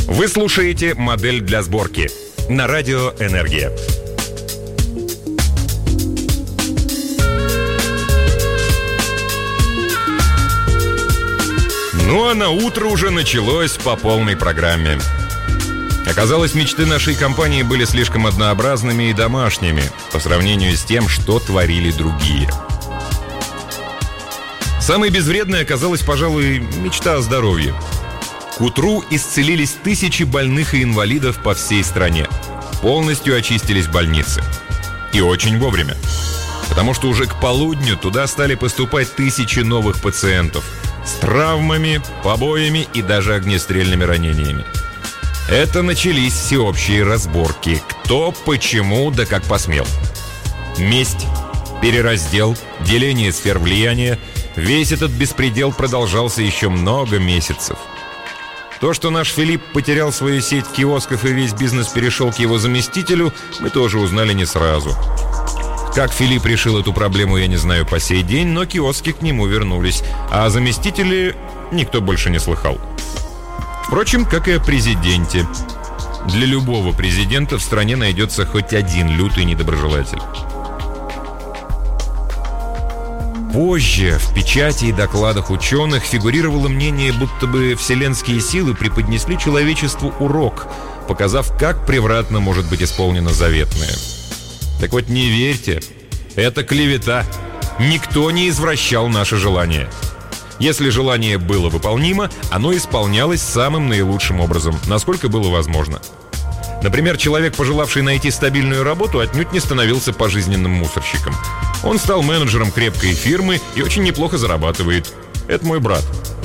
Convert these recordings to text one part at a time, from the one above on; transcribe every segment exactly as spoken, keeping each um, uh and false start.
Вы слушаете «Модель для сборки» на радио «Энергия». Ну а на утро уже началось по полной программе. Оказалось, мечты нашей компании были слишком однообразными и домашними по сравнению с тем, что творили другие. Самой безвредной оказалась, пожалуй, мечта о здоровье. К утру исцелились тысячи больных и инвалидов по всей стране. Полностью очистились больницы. И очень вовремя. Потому что уже к полудню туда стали поступать тысячи новых пациентов с травмами, побоями и даже огнестрельными ранениями. Это начались всеобщие разборки. Кто, почему, да как посмел. Месть, перераздел, деление сфер влияния. Весь этот беспредел продолжался еще много месяцев. То, что наш Филипп потерял свою сеть киосков и весь бизнес перешел к его заместителю, мы тоже узнали не сразу. Как Филипп решил эту проблему, я не знаю по сей день, но киоски к нему вернулись, а о заместителе никто больше не слыхал. Впрочем, как и о президенте. Для любого президента в стране найдется хоть один лютый недоброжелатель. Позже в печати и докладах ученых фигурировало мнение, будто бы вселенские силы преподнесли человечеству урок, показав, как превратно может быть исполнено заветное. Так вот, не верьте, это клевета. Никто не извращал наши желания. Если желание было выполнимо, оно исполнялось самым наилучшим образом, насколько было возможно. Например, человек, пожелавший найти стабильную работу, отнюдь не становился пожизненным мусорщиком. Он стал менеджером крепкой фирмы и очень неплохо зарабатывает. Это мой брат.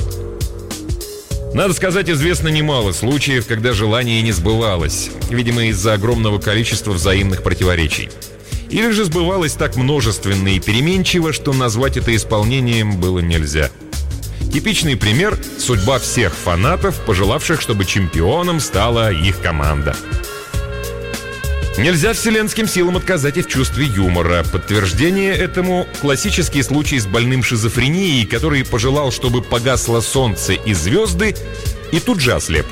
Надо сказать, известно немало случаев, когда желание не сбывалось, видимо, из-за огромного количества взаимных противоречий. Или же сбывалось так множественно и переменчиво, что назвать это исполнением было нельзя. Типичный пример – судьба всех фанатов, пожелавших, чтобы чемпионом стала их команда. Нельзя вселенским силам отказать и в чувстве юмора. Подтверждение этому – классический случай с больным шизофренией, который пожелал, чтобы погасло солнце и звезды, и тут же ослеп.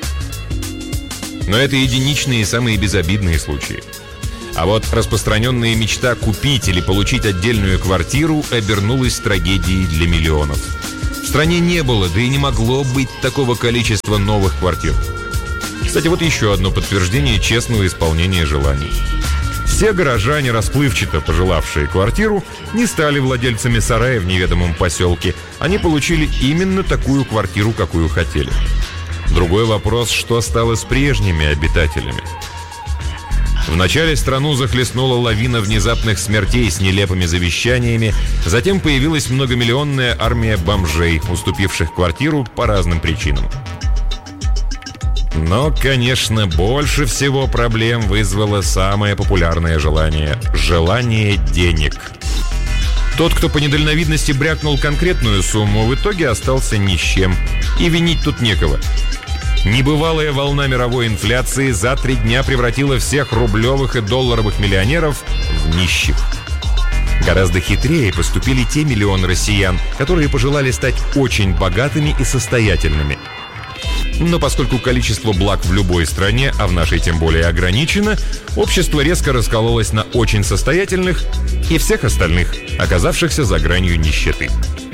Но это единичные и самые безобидные случаи. А вот распространенная мечта купить или получить отдельную квартиру обернулась трагедией для миллионов. В стране не было, да и не могло быть такого количества новых квартир. Кстати, вот еще одно подтверждение честного исполнения желаний. Все горожане, расплывчато пожелавшие квартиру, не стали владельцами сарая в неведомом поселке. Они получили именно такую квартиру, какую хотели. Другой вопрос, что стало с прежними обитателями. Вначале страну захлестнула лавина внезапных смертей с нелепыми завещаниями, затем появилась многомиллионная армия бомжей, уступивших квартиру по разным причинам. Но, конечно, больше всего проблем вызвало самое популярное желание – желание денег. Тот, кто по недальновидности брякнул конкретную сумму, в итоге остался ни с чем. И винить тут некого. Небывалая волна мировой инфляции за три дня превратила всех рублевых и долларовых миллионеров в нищих. Гораздо хитрее поступили те миллионы россиян, которые пожелали стать очень богатыми и состоятельными. Но поскольку количество благ в любой стране, а в нашей тем более ограничено, общество резко раскололось на очень состоятельных и всех остальных, оказавшихся за гранью нищеты.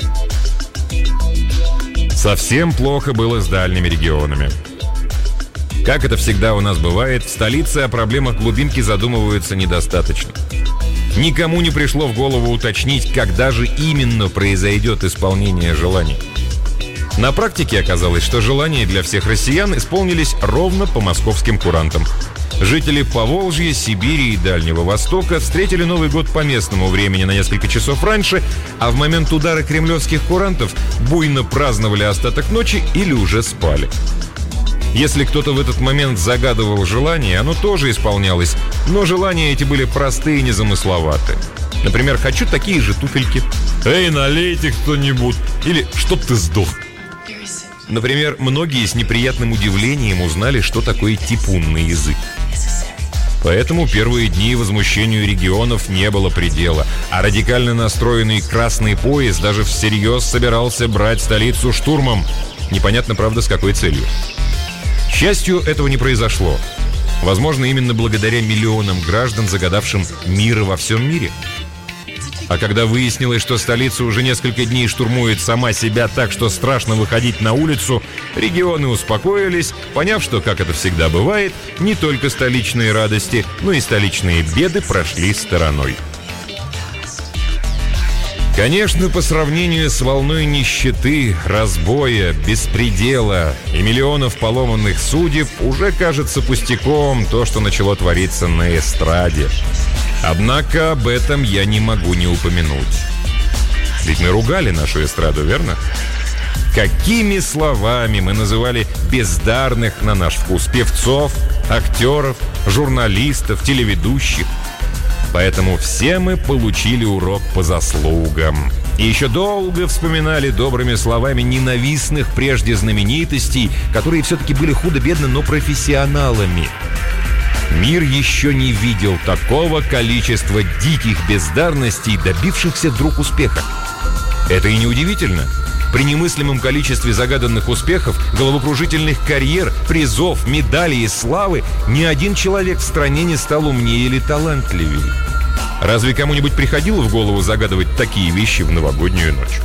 Совсем плохо было с дальними регионами. Как это всегда у нас бывает, в столице о проблемах глубинки задумываются недостаточно. Никому не пришло в голову уточнить, когда же именно произойдет исполнение желаний. На практике оказалось, что желания для всех россиян исполнились ровно по московским курантам. Жители Поволжья, Сибири и Дальнего Востока встретили Новый год по местному времени на несколько часов раньше, а в момент удара кремлевских курантов буйно праздновали остаток ночи или уже спали. Если кто-то в этот момент загадывал желание, оно тоже исполнялось, но желания эти были простые и незамысловаты. Например, «хочу такие же туфельки», «эй, налейте кто-нибудь» или «чтоб ты сдох». Например, многие с неприятным удивлением узнали, что такое типунный язык. Поэтому первые дни возмущению регионов не было предела, а радикально настроенный Красный пояс даже всерьез собирался брать столицу штурмом. Непонятно, правда, с какой целью. счастью, этого не произошло. Возможно, именно благодаря миллионам граждан, загадавшим мира во всем мире. А когда выяснилось, что столица уже несколько дней штурмует сама себя так, что страшно выходить на улицу, регионы успокоились, поняв, что, как это всегда бывает, не только столичные радости, но и столичные беды прошли стороной. Конечно, по сравнению с волной нищеты, разбоя, беспредела и миллионов поломанных судеб, уже кажется пустяком то, что начало твориться на эстраде. Однако об этом я не могу не упомянуть. Ведь мы ругали нашу эстраду, верно? Какими словами мы называли бездарных, на наш вкус, певцов, актеров, журналистов, телеведущих. Поэтому все мы получили урок по заслугам. И еще долго вспоминали добрыми словами ненавистных прежде знаменитостей, которые все-таки были худо-бедно, но профессионалами. Мир еще не видел такого количества диких бездарностей, добившихся вдруг успеха. Это и неудивительно. При немыслимом количестве загаданных успехов, головокружительных карьер, призов, медалей и славы ни один человек в стране не стал умнее или талантливее. Разве кому-нибудь приходило в голову загадывать такие вещи в новогоднюю ночь?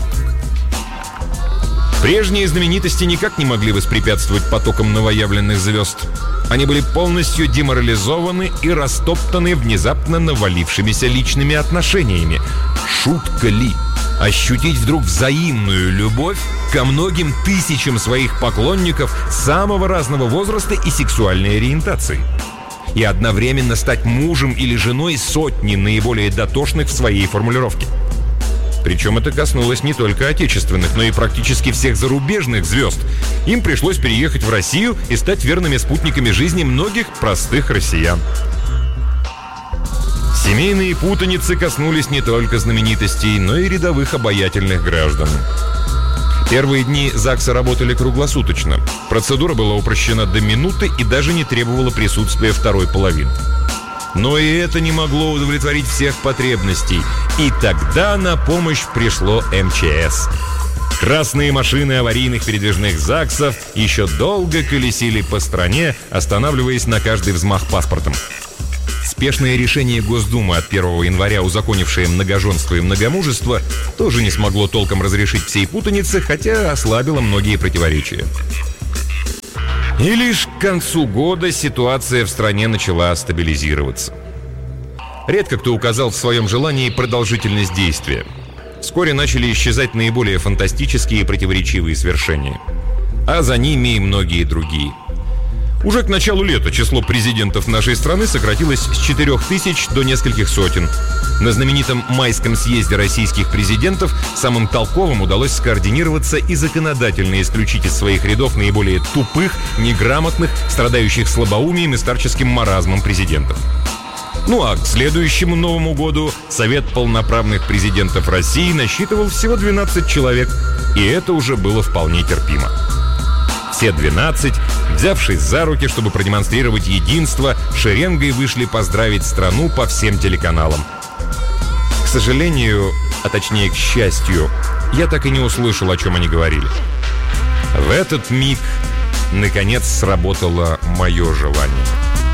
Прежние знаменитости никак не могли воспрепятствовать потокам новоявленных звезд. Они были полностью деморализованы и растоптаны внезапно навалившимися личными отношениями. Шутка ли? Ощутить вдруг взаимную любовь ко многим тысячам своих поклонников самого разного возраста и сексуальной ориентации. И одновременно стать мужем или женой сотни наиболее дотошных в своей формулировке. Причем это коснулось не только отечественных, но и практически всех зарубежных звезд. Им пришлось переехать в Россию и стать верными спутниками жизни многих простых россиян. Семейные путаницы коснулись не только знаменитостей, но и рядовых обаятельных граждан. Первые дни ЗАГСа работали круглосуточно. Процедура была упрощена до минуты и даже не требовала присутствия второй половины. Но и это не могло удовлетворить всех потребностей. И тогда на помощь пришло эм че эс. Красные машины аварийных передвижных ЗАГСов еще долго колесили по стране, останавливаясь на каждый взмах паспортом. Спешное решение Госдумы от первого января, узаконившее многоженство и многомужество, тоже не смогло толком разрешить всей путаницы, хотя ослабило многие противоречия. И лишь к концу года ситуация в стране начала стабилизироваться. Редко кто указал в своем желании продолжительность действия. Вскоре начали исчезать наиболее фантастические и противоречивые свершения. А за ними и многие другие. Уже к началу лета число президентов нашей страны сократилось с четырёх тысяч до нескольких сотен. На знаменитом майском съезде российских президентов самым толковым удалось скоординироваться и законодательно исключить из своих рядов наиболее тупых, неграмотных, страдающих слабоумием и старческим маразмом президентов. Ну а к следующему Новому году Совет полноправных президентов России насчитывал всего двенадцать человек, и это уже было вполне терпимо. Все двенадцать, взявшись за руки, чтобы продемонстрировать единство, шеренгой вышли поздравить страну по всем телеканалам. К сожалению, а точнее к счастью, я так и не услышал, о чем они говорили. В этот миг, наконец, сработало мое желание.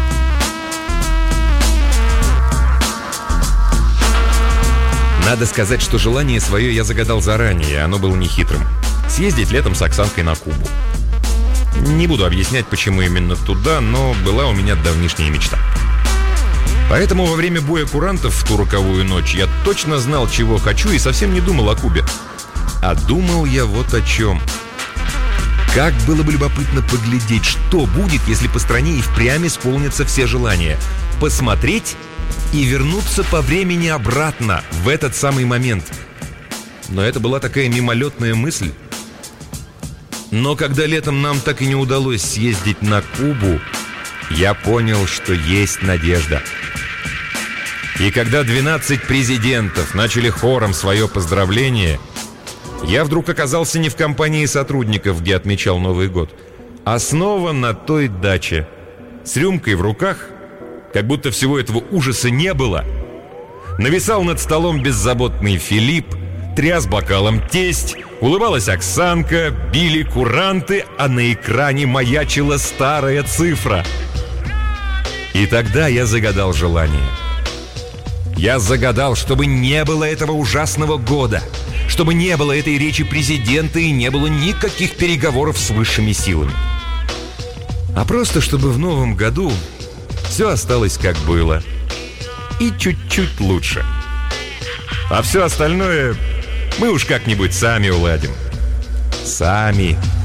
Надо сказать, что желание свое я загадал заранее, оно было нехитрым. Съездить летом с Оксанкой на Кубу. Не буду объяснять, почему именно туда, но была у меня давнишняя мечта. Поэтому во время боя курантов в ту роковую ночь я точно знал, чего хочу, и совсем не думал о Кубе. А думал я вот о чем. Как было бы любопытно поглядеть, что будет, если по стране и впрямь исполнятся все желания. Посмотреть и вернуться по времени обратно, в этот самый момент. Но это была такая мимолетная мысль. Но когда летом нам так и не удалось съездить на Кубу, я понял, что есть надежда. И когда двенадцать президентов начали хором свое поздравление, я вдруг оказался не в компании сотрудников, где отмечал Новый год, а снова на той даче, с рюмкой в руках, как будто всего этого ужаса не было. Нависал над столом беззаботный Филипп, тряс бокалом тесть, улыбалась Оксанка, били куранты, а на экране маячила старая цифра. И тогда я загадал желание. Я загадал, чтобы не было этого ужасного года, чтобы не было этой речи президента и не было никаких переговоров с высшими силами. А просто, чтобы в новом году все осталось как было. И чуть-чуть лучше. А все остальное мы уж как-нибудь сами уладим. Сами.